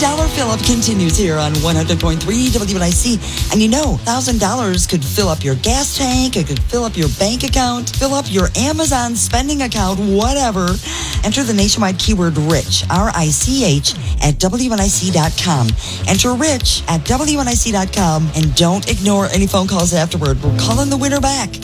$1,000 fill-up continues here on 100.3 WNIC. And you know, $1,000 could fill up your gas tank, it could fill up your bank account, fill up your Amazon spending account, whatever. Enter the nationwide keyword RICH, R-I-C-H, at WNIC.com. Enter RICH at WNIC.com and don't ignore any phone calls afterward. We're calling the winner back.